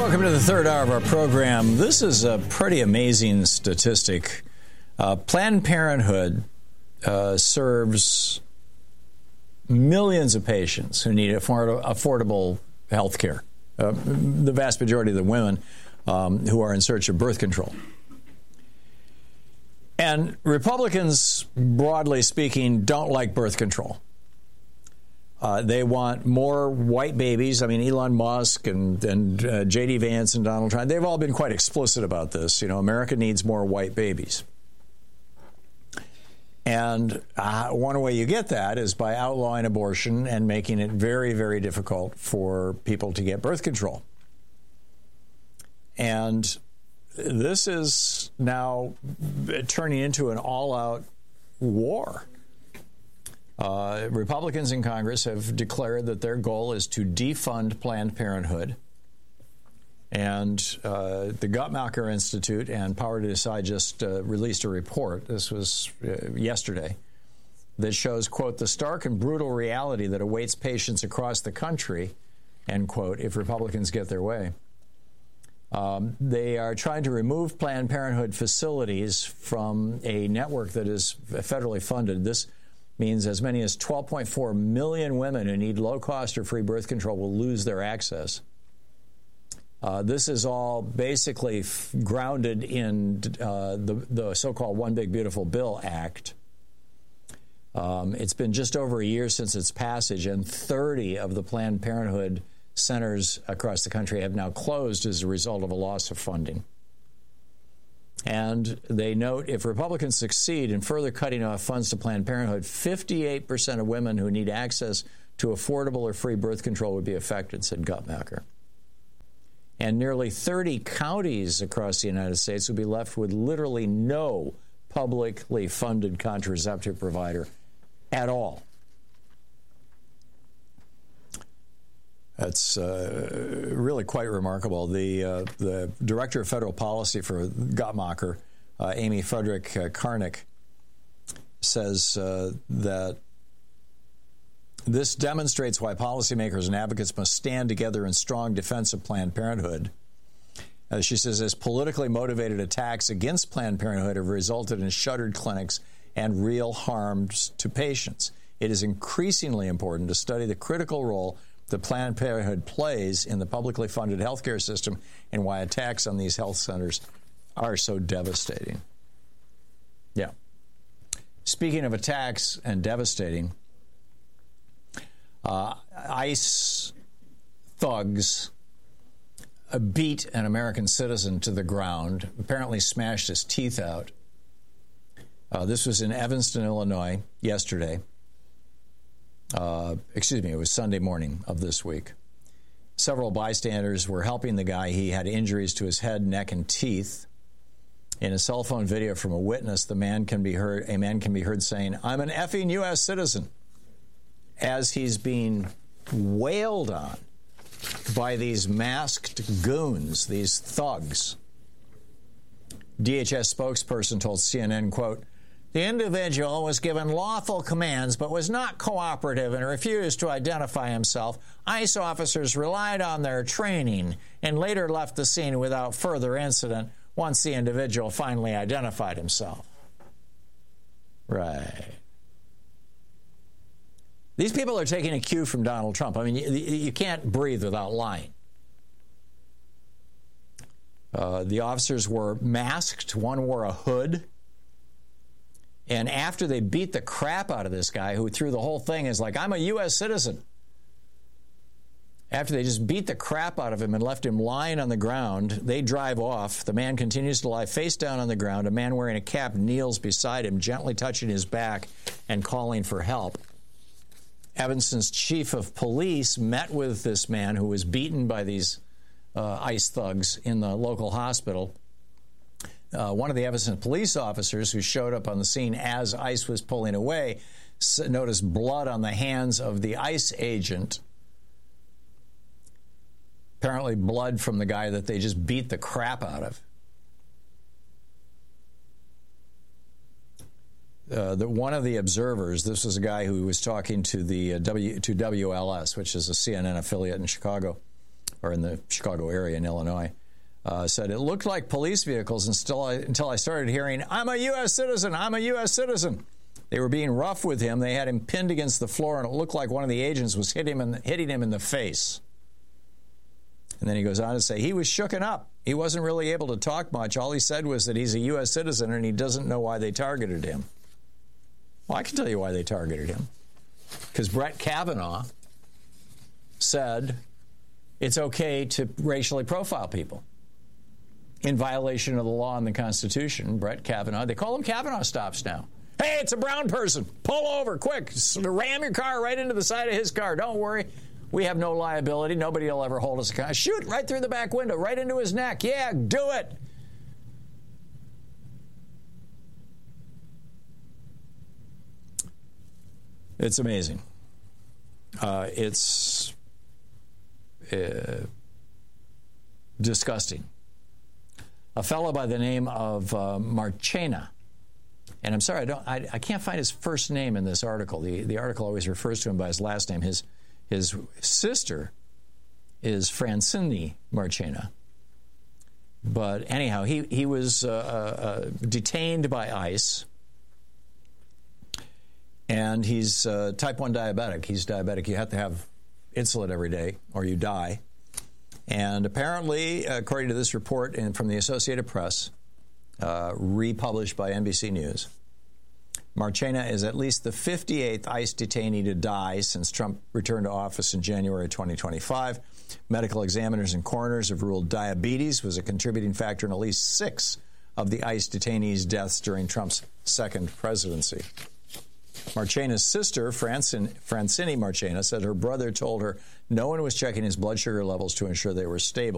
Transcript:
Welcome to the third hour of our program. This is a pretty amazing statistic. Planned Parenthood serves millions of patients who need affordable health care. The vast majority of the women who are in search of birth control. And Republicans, broadly speaking, don't like birth control. They want more white babies. I mean, Elon Musk and J.D. Vance and Donald Trump, they've all been quite explicit about this. You know, America needs more white babies. And one way you get that is by outlawing abortion and making it very, very difficult for people to get birth control. And this is now turning into an all-out war. Republicans in Congress have declared that their goal is to defund Planned Parenthood. And the Guttmacher Institute and Power to Decide just released a report, this was yesterday, that shows, quote, the stark and brutal reality that awaits patients across the country, end quote, if Republicans get their way. They are trying to remove Planned Parenthood facilities from a network that is federally funded. This means as many as 12.4 million women who need low-cost or free birth control will lose their access. This is all basically grounded in the so-called One Big Beautiful Bill Act. It's been just over a year since its passage, and 30 of the Planned Parenthood centers across the country have now closed as a result of a loss of funding. And they note if Republicans succeed in further cutting off funds to Planned Parenthood, 58% of women who need access to affordable or free birth control would be affected, said Guttmacher. And nearly 30 counties across the United States would be left with literally no publicly funded contraceptive provider at all. That's really quite remarkable. The Director of Federal Policy for Guttmacher, Amy Frederick Karnick, says that this demonstrates why policymakers and advocates must stand together in strong defense of Planned Parenthood. She says, as politically motivated attacks against Planned Parenthood have resulted in shuttered clinics and real harms to patients, it is increasingly important to study the critical role that Planned Parenthood plays in the publicly funded healthcare system and why attacks on these health centers are so devastating. Yeah. Speaking of attacks and devastating, ICE thugs beat an American citizen to the ground, apparently smashed his teeth out. This was in Evanston, Illinois, yesterday. It was Sunday morning of this week. Several bystanders were helping the guy. He had injuries to his head, neck, and teeth. In a cell phone video from a witness, a man can be heard saying, "I'm an effing U.S. citizen," as he's being wailed on by these masked goons, these thugs. DHS spokesperson told CNN, quote, the individual was given lawful commands but was not cooperative and refused to identify himself. ICE officers relied on their training and later left the scene without further incident once the individual finally identified himself. Right. These people are taking a cue from Donald Trump. I mean, you can't breathe without lying. The officers were masked. One wore a hood. And after they beat the crap out of this guy who threw the whole thing is like, I'm a U.S. citizen. After they just beat the crap out of him and left him lying on the ground, they drive off. The man continues to lie face down on the ground. A man wearing a cap kneels beside him, gently touching his back and calling for help. Evanston's chief of police met with this man who was beaten by these ICE thugs in the local hospital. One of the Evanston police officers who showed up on the scene as ICE was pulling away noticed blood on the hands of the ICE agent. Apparently blood from the guy that they just beat the crap out of. One of the observers, this was a guy who was talking to the WLS, which is a CNN affiliate in Chicago, or in the Chicago area in Illinois, said, it looked like police vehicles until I started hearing, I'm a U.S. citizen, I'm a U.S. citizen. They were being rough with him. They had him pinned against the floor, and it looked like one of the agents was hitting him in the face. And then he goes on to say, he was shooken up. He wasn't really able to talk much. All he said was that he's a U.S. citizen, and he doesn't know why they targeted him. Well, I can tell you why they targeted him. Because Brett Kavanaugh said it's okay to racially profile people in violation of the law and the Constitution. Brett Kavanaugh, they call them Kavanaugh stops now. Hey, it's a brown person. Pull over, quick. Ram your car right into the side of his car. Don't worry. We have no liability. Nobody will ever hold us accountable. Shoot right through the back window, right into his neck. Yeah, do it. It's amazing. It's disgusting. A fellow by the name of Marchena, and I'm sorry, I can't find his first name in this article. The article always refers to him by his last name. His sister is Francine Marchena. But anyhow, he was detained by ICE, and he's type 1 diabetic. He's diabetic. You have to have insulin every day or you die. And apparently, according to this report from the Associated Press, republished by NBC News, Marchena is at least the 58th ICE detainee to die since Trump returned to office in January 2025. Medical examiners and coroners have ruled diabetes was a contributing factor in at least 6 of the ICE detainees' deaths during Trump's second presidency. Marchena's sister, Francine Marchena, said her brother told her no one was checking his blood sugar levels to ensure they were stable.